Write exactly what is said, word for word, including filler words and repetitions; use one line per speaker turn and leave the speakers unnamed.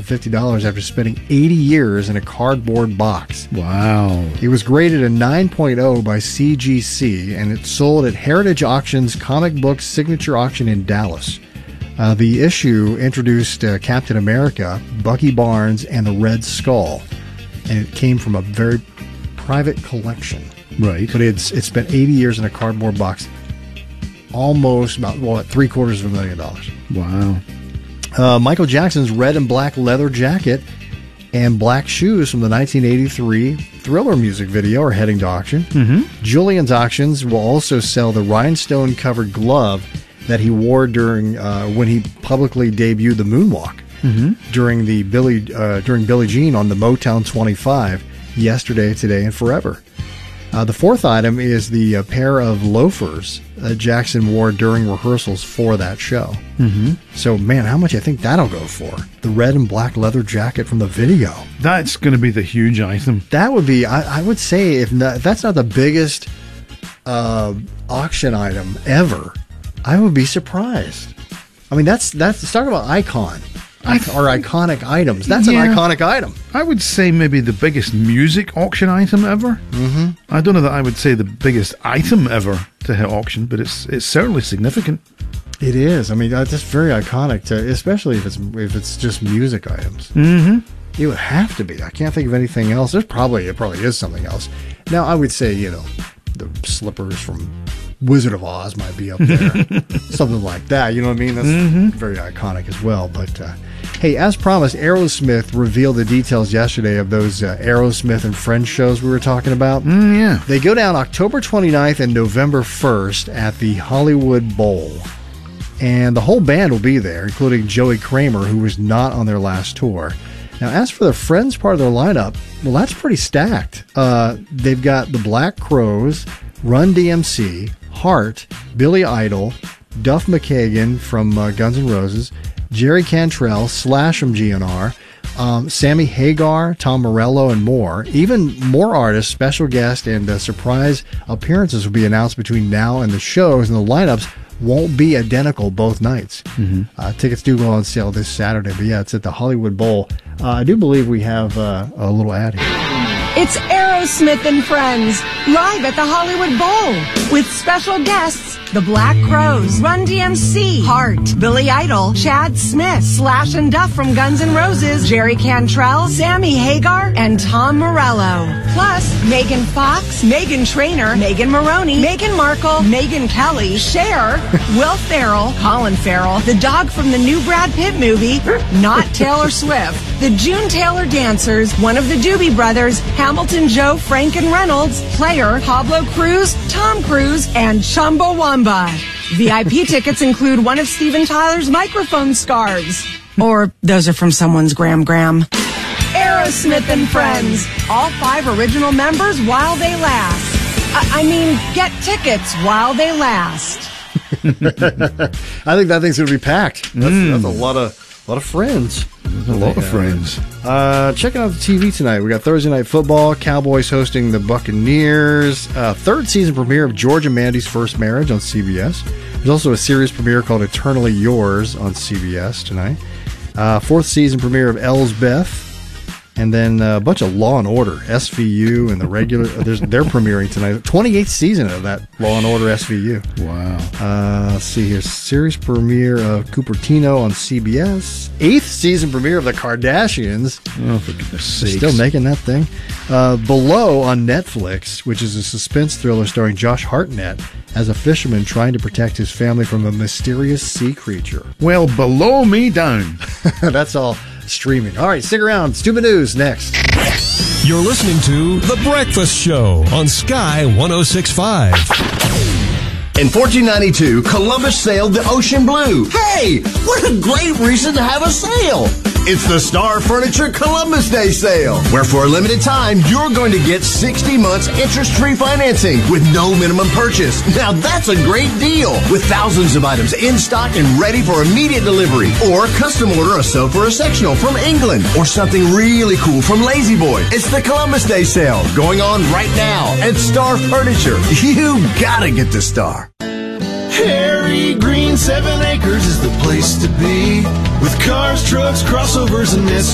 fifty dollars after spending eighty years in a cardboard box.
Wow.
It was graded a nine point oh by C G C, and it sold at Heritage Auctions Comic Books Signature Auction in Dallas. Uh, the issue introduced uh, Captain America, Bucky Barnes, and the Red Skull, and it came from a very private collection.
Right.
But it's it spent eighty years in a cardboard box, almost about, well, three quarters of a million dollars.
Wow.
Uh, Michael Jackson's red and black leather jacket and black shoes from the nineteen eighty-three Thriller music video are heading to auction.
Mm-hmm.
Julian's Auctions will also sell the rhinestone-covered glove that he wore during uh, when he publicly debuted the moonwalk
mm-hmm.
during the Billy uh, during Billie Jean on the Motown twenty-five, Yesterday, Today, and Forever. Uh, the fourth item is the uh, pair of loafers that Jackson wore during rehearsals for that show.
Mm-hmm.
So, man, how much I think that'll go for? The red and black leather jacket from the video.
That's going to be the huge item.
That would be, I, I would say, if, not, if that's not the biggest uh, auction item ever, I would be surprised. I mean, that's, that's talk about icon. Or iconic items. That's yeah. an iconic item.
I would say maybe the biggest music auction item ever.
Mm-hmm.
I don't know that I would say the biggest item ever to hit auction, but it's it's certainly significant.
It is. I mean, it's just very iconic, to, especially if it's if it's just music items.
Mm-hmm.
It would have to be. I can't think of anything else. There's probably it probably is something else. Now, I would say, you know, the slippers from Wizard of Oz might be up there. Something like that. You know what I mean? That's
mm-hmm.
very iconic as well. But uh, hey, as promised, Aerosmith revealed the details yesterday of those uh, Aerosmith and Friends shows we were talking about.
Mm, yeah.
They go down October twenty-ninth and November first at the Hollywood Bowl. And the whole band will be there, including Joey Kramer, who was not on their last tour. Now, as for the Friends part of their lineup, well, that's pretty stacked. Uh, they've got the Black Crowes, Run D M C, Heart, Billy Idol, Duff McKagan from uh, Guns N' Roses, Jerry Cantrell, Slash from G N R, um, Sammy Hagar, Tom Morello, and more. Even more artists, special guests, and uh, surprise appearances will be announced between now and the shows, and the lineups won't be identical both nights.
Mm-hmm.
Uh, tickets do go on sale this Saturday, but yeah, it's at the Hollywood Bowl. Uh, I do believe we have uh, a little ad here.
It's Aerosmith and Friends, live at the Hollywood Bowl, with special guests, the Black Crowes, Run D M C, Heart, Billy Idol, Chad Smith, Slash and Duff from Guns N' Roses, Jerry Cantrell, Sammy Hagar, and Tom Morello. Plus, Megan Fox, Meghan Trainor, Megan Maroney, Meghan Markle, Megyn Kelly, Cher, Will Ferrell, Colin Farrell, the dog from the new Brad Pitt movie, not Taylor Swift, the June Taylor Dancers, one of the Doobie Brothers, Hamilton Joe, Frank and Reynolds, Player, Pablo Cruz, Tom Cruise, and Chumbawamba. V I P tickets include one of Steven Tyler's microphone scarves. Or those are from someone's Gram Gram. Aerosmith and Friends. All five original members while they last. I, I mean, get tickets while they last.
I think that thing's going to be packed. That's,
mm.
that's a lot of a lot of friends.
A lot of friends.
Uh, checking out the T V tonight. We got Thursday Night Football. Cowboys hosting the Buccaneers. Uh, third season premiere of George and Mandy's First Marriage on C B S. There's also a series premiere called Eternally Yours on C B S tonight. Uh, fourth season premiere of Elsbeth. And then a bunch of Law and Order, S V U, and the regular. There's, they're premiering tonight. twenty-eighth season of that Law and Order S V U.
Wow.
Uh, let's see here. Series premiere of Cupertino on C B S. Eighth season premiere of The Kardashians.
Oh, for goodness sake.
Still making that thing. Uh, Below on Netflix, which is a suspense thriller starring Josh Hartnett as a fisherman trying to protect his family from a mysterious sea creature.
Well, below me down.
That's all. Streaming. All right, stick around. Stupid News next.
You're listening to The Breakfast Show on Sky one oh six point five.
In fourteen ninety-two, Columbus sailed the ocean blue. Hey, what a great reason to have a sale. It's the Star Furniture Columbus Day Sale, where for a limited time, you're going to get sixty months interest-free financing with no minimum purchase. Now that's a great deal, with thousands of items in stock and ready for immediate delivery. Or custom order a sofa or a sectional from England, or something really cool from Lazy Boy. It's the Columbus Day Sale, going on right now at Star Furniture. You gotta get the Star.
Harry Green, seven acres is the place to be. With cars, trucks, crossovers, and S